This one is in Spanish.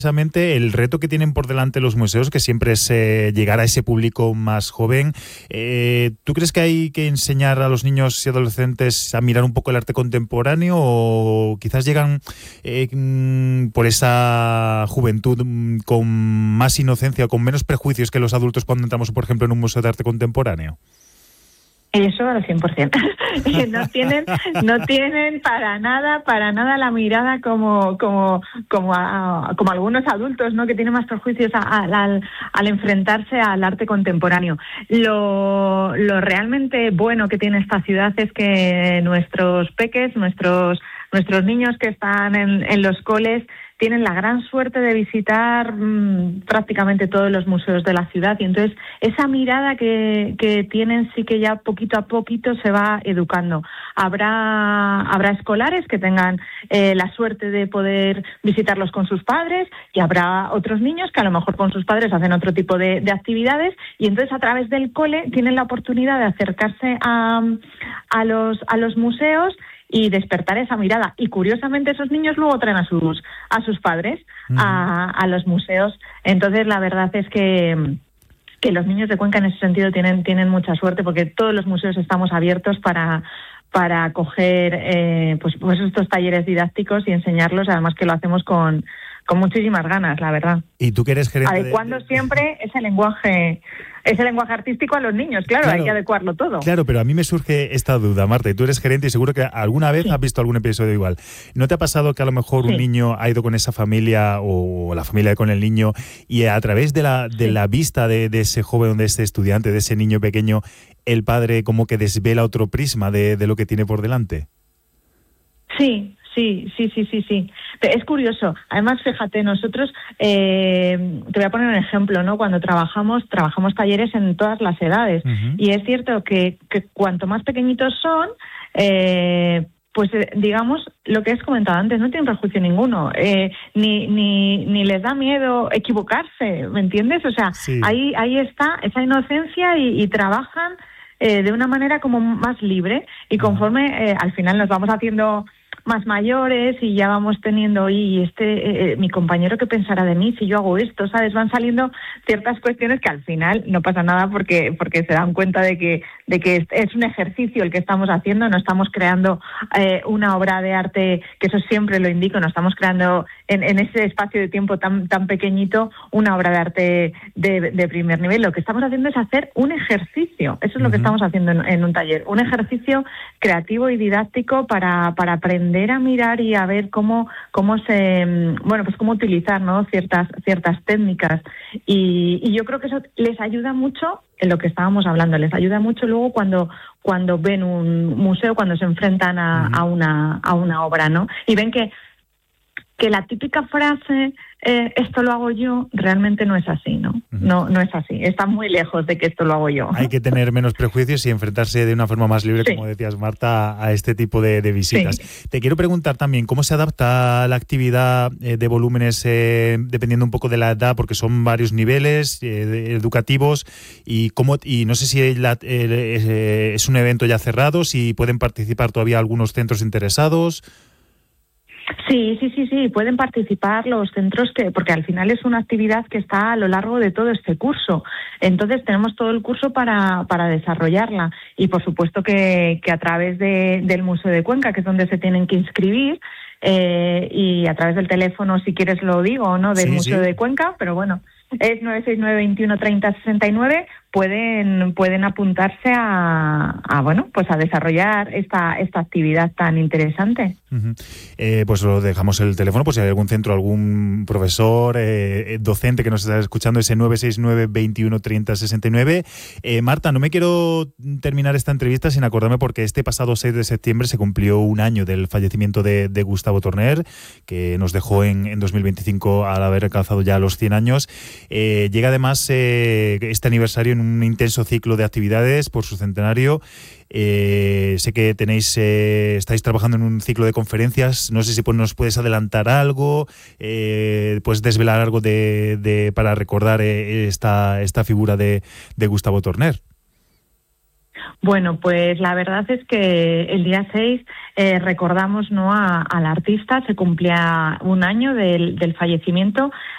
Precisamente el reto que tienen por delante los museos, que siempre es llegar a ese público más joven. ¿Tú crees que hay que enseñar a los niños y adolescentes a mirar un poco el arte contemporáneo o quizás llegan por esa juventud con más inocencia o con menos prejuicios que los adultos cuando entramos, por ejemplo, en un museo de arte contemporáneo? Eso al 100%. No tienen para nada la mirada como algunos adultos, ¿no? Que tienen más prejuicios al enfrentarse al arte contemporáneo. Lo realmente bueno que tiene esta ciudad es que nuestros peques, nuestros niños que están en los coles, tienen la gran suerte de visitar prácticamente todos los museos de la ciudad, y entonces esa mirada que tienen sí que ya poquito a poquito se va educando. Habrá escolares que tengan la suerte de poder visitarlos con sus padres, y habrá otros niños que a lo mejor con sus padres hacen otro tipo de actividades, y entonces a través del cole tienen la oportunidad de acercarse a los museos y despertar esa mirada. Y curiosamente esos niños luego traen a sus padres a los museos. Entonces la verdad es que los niños de Cuenca en ese sentido tienen mucha suerte, porque todos los museos estamos abiertos para acoger pues estos talleres didácticos y enseñarlos, además que lo hacemos con muchísimas ganas, la verdad. Y tú que eres gerente adecuando siempre ese lenguaje artístico a los niños, claro, hay que adecuarlo todo. Claro, pero a mí me surge esta duda, Marta, y tú eres gerente y seguro que alguna vez has visto algún episodio igual. ¿No te ha pasado que a lo mejor un niño ha ido con esa familia o la familia con el niño y a través de la vista de ese joven, de ese estudiante, de ese niño pequeño, el padre como que desvela otro prisma de lo que tiene por delante? Sí. Es curioso. Además, fíjate, nosotros, te voy a poner un ejemplo, ¿no? Cuando trabajamos talleres en todas las edades. Uh-huh. Y es cierto que cuanto más pequeñitos son, pues digamos, lo que has comentado antes, no tienen prejuicio ninguno, ni les da miedo equivocarse, ¿me entiendes? O sea, sí. ahí está esa inocencia y trabajan de una manera como más libre, y conforme al final nos vamos haciendo más mayores y ya vamos teniendo, mi compañero, ¿qué pensará de mí si yo hago esto? ¿Sabes? Van saliendo ciertas cuestiones que al final no pasa nada porque se dan cuenta de que es un ejercicio el que estamos haciendo, no estamos creando una obra de arte, que eso siempre lo indico, no estamos creando en ese espacio de tiempo tan pequeñito una obra de arte de primer nivel. Lo que estamos haciendo es hacer un ejercicio, eso es lo que estamos haciendo en un taller, un ejercicio creativo y didáctico para aprender a mirar y a ver cómo utilizar, ¿no? ciertas técnicas, y yo creo que eso les ayuda mucho en lo que estábamos hablando, les ayuda mucho luego cuando ven un museo, cuando se enfrentan a una obra, ¿no? Y ven que la típica frase esto lo hago yo, realmente no es así, ¿no? No es así, está muy lejos de que esto lo hago yo. Hay que tener menos prejuicios y enfrentarse de una forma más libre, como decías, Marta, a este tipo de visitas. Sí. Te quiero preguntar también, ¿cómo se adapta la actividad de volúmenes dependiendo un poco de la edad? Porque son varios niveles educativos, y no sé si es un evento ya cerrado, si pueden participar todavía algunos centros interesados. Sí, pueden participar los centros, porque al final es una actividad que está a lo largo de todo este curso. Entonces tenemos todo el curso para desarrollarla, y por supuesto que a través del Museo de Cuenca, que es donde se tienen que inscribir, y a través del teléfono, si quieres lo digo, ¿no? Del Museo de Cuenca, pero bueno, es 969 21 30 69. Pueden apuntarse a desarrollar esta actividad tan interesante. Uh-huh. Pues lo dejamos el teléfono, pues si hay algún centro, algún profesor, docente que nos está escuchando, ese 969 21 30 69. Marta, no me quiero terminar esta entrevista sin acordarme, porque este pasado 6 de septiembre se cumplió un año del fallecimiento de Gustavo Torner, que nos dejó en 2025 al haber alcanzado ya los 100 años. Llega además este aniversario en un intenso ciclo de actividades por su centenario. Sé que estáis trabajando en un ciclo de conferencias. No sé si nos puedes adelantar algo, puedes desvelar algo para recordar esta figura de Gustavo Torner. Bueno, pues la verdad es que el día 6 recordamos, ¿no?, al artista. Se cumplía un año del fallecimiento.